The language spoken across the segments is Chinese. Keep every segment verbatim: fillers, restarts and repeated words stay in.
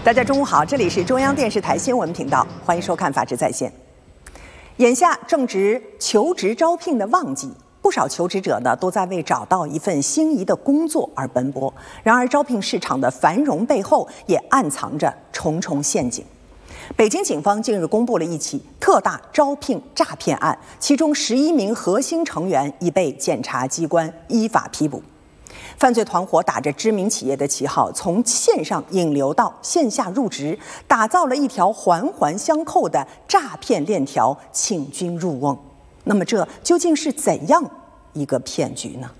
大家中午好，这里是中央电视台新闻频道，欢迎收看《法治在线》。眼下正值求职招聘的旺季，不少求职者呢都在为找到一份心仪的工作而奔波。然而，招聘市场的繁荣背后也暗藏着重重陷阱。北京警方近日公布了一起特大招聘诈骗案，其中十一名核心成员已被检察机关依法批捕。犯罪团伙打着知名企业的旗号，从线上引流到线下入职，打造了一条环环相扣的诈骗链条，请君入瓮。那么，这究竟是怎样一个骗局呢？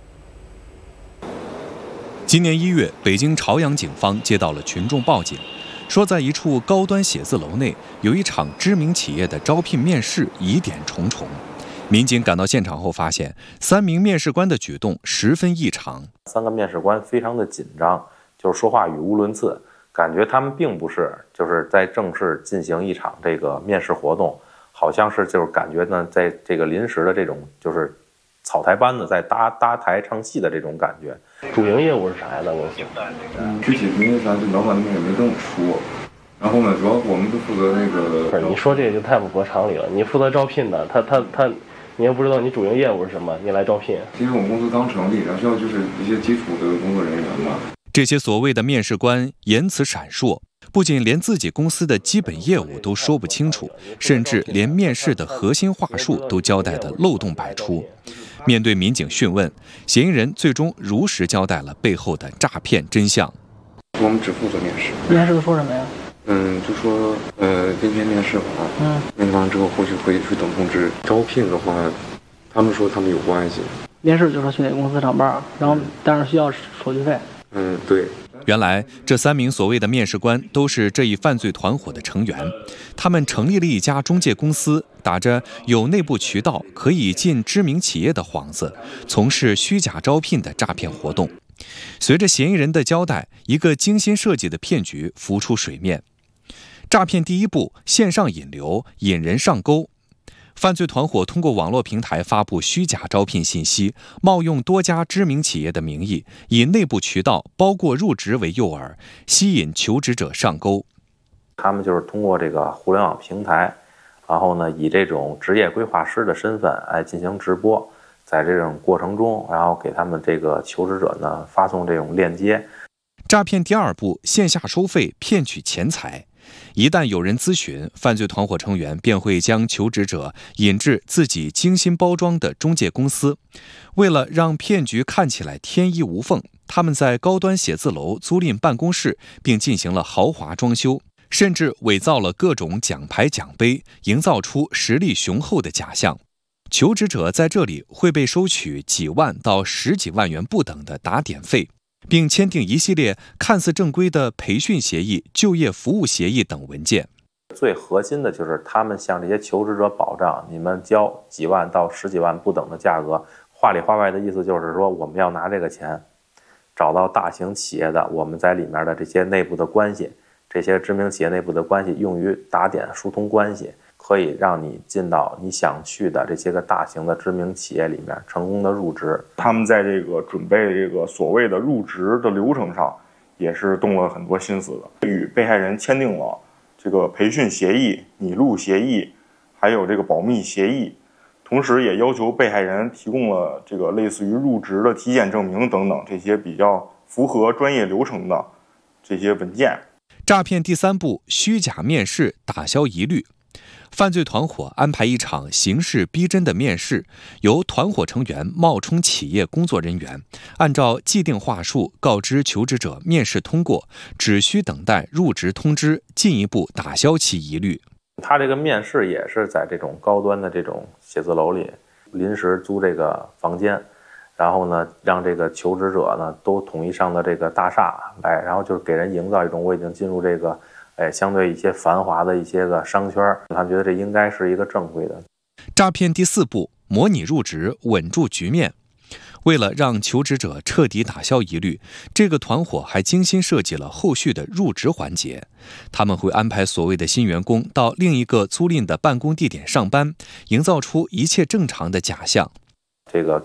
今年一月，北京朝阳警方接到了群众报警，说在一处高端写字楼内有一场知名企业的招聘面试疑点重重。民警赶到现场后发现，三名面试官的举动十分异常。 三个面试官非常的紧张，就是说话语无伦次，感觉他们并不是就是在正式进行一场这个面试活动，好像是就是感觉呢，在这个临时的这种就是草台班子在搭搭台唱戏的这种感觉。 主营业务是啥呀？咱公司？ 嗯，具体主营啥，这老板那边也没跟我说。然后呢，主要我们就负责那个。 不是，你说这个就太不合常理了。你负责招聘的，他他他。你也不知道你主营业务是什么，你来招聘。 其实我们公司刚成立，然后需要就是一些基础的工作人员嘛。 这些所谓的面试官言辞闪烁，不仅连自己公司的基本业务都说不清楚，甚至连面试的核心话术都交代的漏洞百出。面对民警讯问，嫌疑人最终如实交代了背后的诈骗真相。 我们只负责面试。 面试都说什么呀？ 嗯，就说呃，今天面试完，嗯，面完之后后续会会等通知。招聘的话，他们说他们有关系。 面试就说去哪个公司上班，然后当然需要手续费。 嗯，对。 原来这三名所谓的面试官都是这一犯罪团伙的成员，他们成立了一家中介公司，打着有内部渠道可以进知名企业的幌子，从事虚假招聘的诈骗活动。随着嫌疑人的交代，一个精心设计的骗局浮出水面。诈骗第一步，线上引流，引人上钩。犯罪团伙通过网络平台发布虚假招聘信息，冒用多家知名企业的名义，以内部渠道包括入职为诱饵，吸引求职者上钩。 他们就是通过这个互联网平台，然后呢，以这种职业规划师的身份来进行直播，在这种过程中，然后给他们这个求职者呢发送这种链接。 诈骗第二步，线下收费，骗取钱财。一旦有人咨询，犯罪团伙成员便会将求职者引至自己精心包装的中介公司。为了让骗局看起来天衣无缝，他们在高端写字楼租赁办公室，并进行了豪华装修，甚至伪造了各种奖牌奖杯，营造出实力雄厚的假象。求职者在这里会被收取几万到十几万元不等的打点费，并签订一系列看似正规的培训协议、就业服务协议等文件。 最核心的就是他们向这些求职者保障，你们交几万到十几万不等的价格，话里话外的意思就是说，我们要拿这个钱找到大型企业的我们在里面的这些内部的关系，这些知名企业内部的关系用于打点疏通关系，可以让你进到你想去的这些个大型的知名企业里面成功的入职。 他们在这个准备这个所谓的入职的流程上也是动了很多心思的，与被害人签订了这个培训协议、拟录协议，还有这个保密协议，同时也要求被害人提供了这个类似于入职的体检证明等等这些比较符合专业流程的这些文件。 诈骗第三步，虚假面试，打消疑虑。犯罪团伙安排一场形势逼真的面试，由团伙成员冒充企业工作人员，按照既定话术告知求职者面试通过，只需等待入职通知，进一步打消其疑虑。 他这个面试也是在这种高端的这种写字楼里临时租这个房间，然后呢，让这个求职者呢都统一上的这个大厦来，然后就是给人营造一种我已经进入这个哎，相对一些繁华的一些个商圈，他们觉得这应该是一个正规的。 诈骗第四步，模拟入职，稳住局面。为了让求职者彻底打消疑虑，这个团伙还精心设计了后续的入职环节。他们会安排所谓的新员工到另一个租赁的办公地点上班，营造出一切正常的假象。 这个